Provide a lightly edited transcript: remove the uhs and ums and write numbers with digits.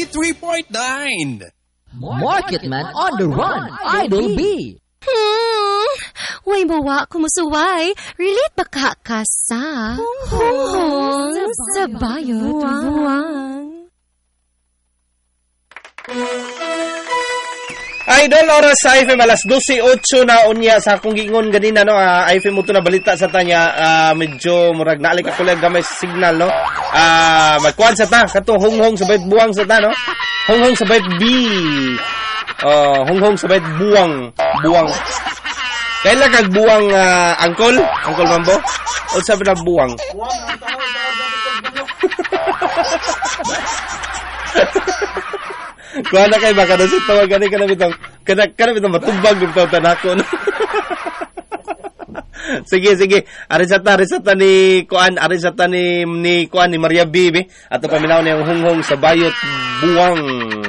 93.9. Marketman on the run, Idol B. Way mawa kumusuway, relate baka ka sa Honghong sa Bayot Buwang. Idol, oras sa IFM, alas 12:08 na unya sa akong gingon ganina, no? IFM mo to na balita sa tanya, medyo murag naalik ako lang gamay sa signal, no? Magkuhan sa ta, katong honghong sa bayot buwang sa ta, no? Honghong sa bayot B. Honghong sa bayot buwang. Kailan kag buwang, Uncle Mambo? O sabi na buwang? Kuha na kayo baka nasit tawag ka na bitang matubag yung tawag ako. Sige. Arisata ni Kuan, ni Maria Bibi. At paminaw niya yung honghong sa bayot buwang.